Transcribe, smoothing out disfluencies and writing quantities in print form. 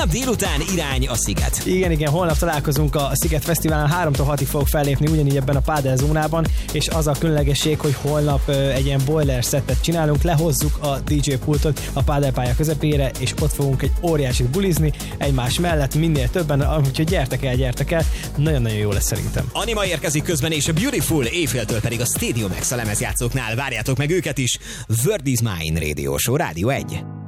Délután irány a Sziget. Igen, holnap találkozunk a Sziget Fesztiválon, 3-tól 6-ig fogok fellépni ugyanígy ebben a pádelzónában, és az a különlegesség, hogy holnap egy ilyen boiler szettet csinálunk, lehozzuk a DJ pultot a pádelpálya közepére, és ott fogunk egy óriásit bulizni egymás mellett, minél többen, úgyhogy gyertek el, nagyon-nagyon jó lesz szerintem. Anima érkezik közben, és a Beautiful, éjféltől pedig a Stadium X a lemezjátszóknál. Várjátok meg őket is. Word is Mine Radio Show, Rádió 1.